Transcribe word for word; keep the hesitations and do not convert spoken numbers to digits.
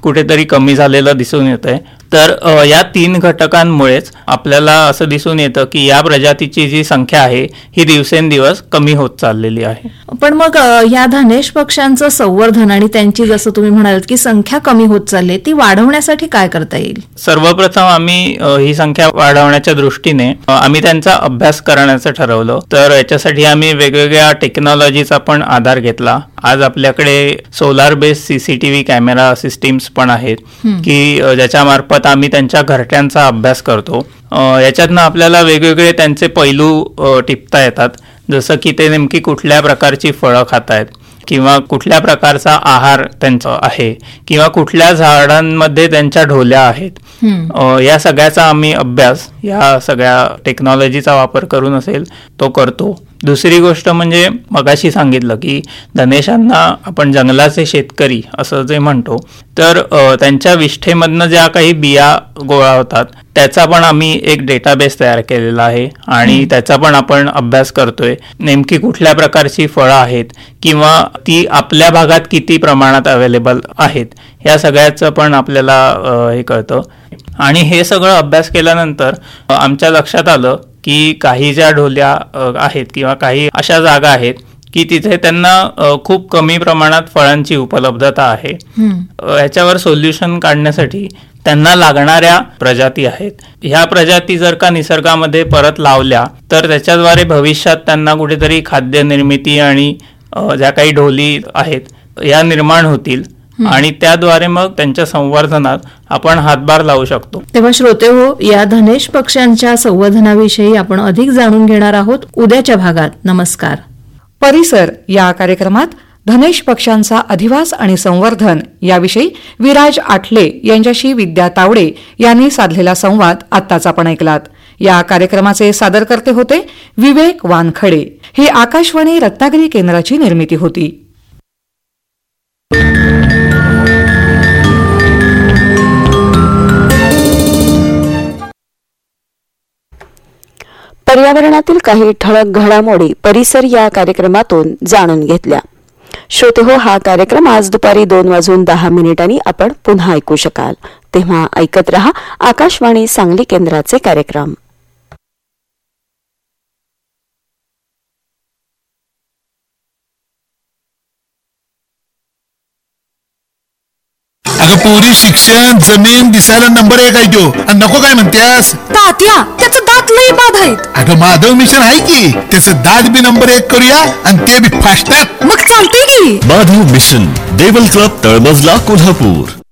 कुठेतरी कमी झालेलं दिसून येत आहे. तर या तीन घटकांमुळेच आपल्याला असं दिसून येतं की या प्रजातीची जी संख्या आहे ही दिवसेंदिवस कमी होत चाललेली आहे. पण मग या धनेश पक्ष्यांचं संवर्धन आणि त्यांची जसं तुम्ही म्हणालात की संख्या कमी होत चालली, ती वाढवण्यासाठी काय करता येईल? सर्वप्रथम आम्ही ही संख्या वाढवण्याच्या दृष्टीने आम्ही त्यांचा अभ्यास करण्याचं ठरवलं. तर याच्यासाठी आम्ही वेगवेगळ्या टेक्नॉलॉजीचा पण आधार घेतला. आज आपल्याकडे solar based CCTV camera systems पण आहेत की ज्याच्यामार्फत आम्ही त्यांच्या घरट्यांचा अभ्यास करतो. याच्यातनं आपल्याला वेगवेगळे त्यांचे पैलू टिपता येतात, जसं की ते नेमकी कुठल्या प्रकारची फळं खात आहेत किंवा कुठल्या प्रकारचा आहार त्यांचा आहे किंवा कुठल्या झाडांमध्ये त्यांच्या ढोल्या आहेत. या सगळ्याचा आम्ही अभ्यास या सगळ्या टेक्नॉलॉजीचा वापर करून असेल तो करतो. दुसरी गोष्ट म्हणजे मगाशी सांगितलं की धनेशांना आपण जंगलाचे शेतकरी असं जे म्हणतो, तर त्यांच्या विष्ठेमधनं ज्या काही बिया गोळा होतात त्याचा पण आम्ही एक डेटाबेस तयार केलेला आहे आणि त्याचा पण आपण अभ्यास करतोय. नेमकी कुठल्या प्रकारची फळं आहेत किंवा ती आपल्या भागात किती प्रमाणात अवेलेबल आहेत या सगळ्याचं पण आपल्याला हे कळतं. आणि हे सगळं अभ्यास केल्यानंतर आमच्या लक्षात आलं की काही ज्या ढोल्या आहेत किंवा काही अशा जागा आहेत की तिथे त्यांना खूप कमी प्रमाणात फळांची उपलब्धता आहे. ह्याच्यावर सोल्युशन काढण्यासाठी त्यांना लागणाऱ्या प्रजाती आहेत, ह्या प्रजाती जर का निसर्गामध्ये परत लावल्या तर त्याच्याद्वारे भविष्यात त्यांना कुठेतरी खाद्य निर्मिती आणि ज्या काही ढोली आहेत या निर्माण होतील आणि त्याद्वारे मग त्यांच्या संवर्धनात आपण हातभार लावू शकतो. तेव्हा श्रोते हो, या धनेश पक्ष्यांच्या संवर्धनाविषयी आपण अधिक जाणून घेणार आहोत उद्याच्या भागात. नमस्कार. परिसर या कार्यक्रमात धनेश पक्ष्यांचा अधिवास आणि संवर्धन याविषयी विराज आठले यांच्याशी विद्या तावडे यांनी साधलेला संवाद आत्ताच आपण ऐकलात. या कार्यक्रमाचे सादरकर्ते होते विवेक वानखडे. ही आकाशवाणी रत्नागिरी केंद्राची निर्मिती होती. पर्यावरणातील काही ठळक घडामोडी परिसर या कार्यक्रमातून जाणून घेतल्या. श्रोते हो, हा कार्यक्रम आज दुपारी दोन वाजून दहा मिनिटांनी आपण पुन्हा ऐकू शकाल. तेव्हा ऐकत रहा आकाशवाणी सांगली केंद्राचे कार्यक्रम. अगं पोरी, शिक्षण, जमीन दिसायला नंबर एक आहे तो, आणि नको काय म्हणतेस? तात्या, त्याचं दात लई बाद आहेत. अगं माधव मिशन आहे की, त्याचं दात बी नंबर एक करूया आणि ते बी फास्टात. मग चालतंय की. माधव मिशन, देवल क्लब, तळमजला, कोल्हापूर.